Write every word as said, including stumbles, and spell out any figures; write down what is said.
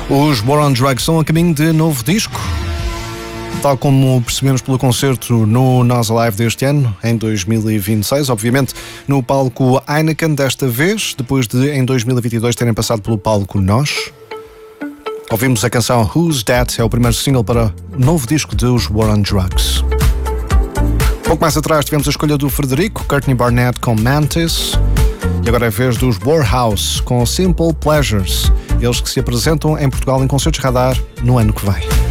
Os War on Drugs são a caminho de novo disco. Tal como percebemos pelo concerto no Nós Alive deste ano, em dois mil e vinte e seis, obviamente no palco Heineken desta vez, depois de em dois mil e vinte e dois terem passado pelo palco Nós. Ouvimos a canção Who's That, é o primeiro single para o novo disco dos War on Drugs. Pouco mais atrás tivemos a escolha do Frederico, Courtney Barnett com Mantis, e agora é a vez dos Warhouse com Simple Pleasures, eles que se apresentam em Portugal em concertos Radar no ano que vem.